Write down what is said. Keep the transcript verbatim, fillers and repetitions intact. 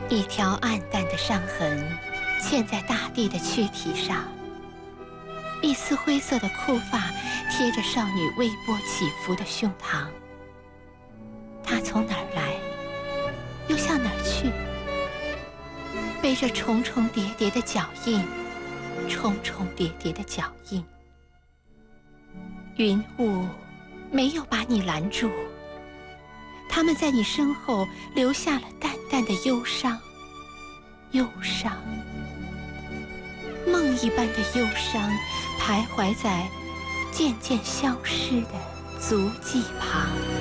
一条暗淡的伤痕嵌在大地的躯体上，一丝灰色的枯发贴着少女微波起伏的胸膛。她从哪儿来，又向哪儿去？背着重重叠叠的脚印，重重叠叠的脚印。云雾没有把你拦住，它们在你身后留下了淡淡的忧伤，忧伤，梦一般的忧伤，徘徊在渐渐消失的足迹旁。